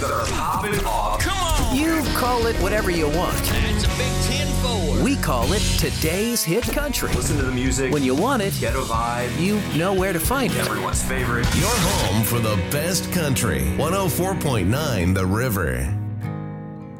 They're popping off. Come on! You call it whatever you want. That's a big 10-4. We call it today's hit country. Listen to the music. When you want it, Get a vibe. you know where to find it. Everyone's favorite. Your home for the best country. 104.9 The River.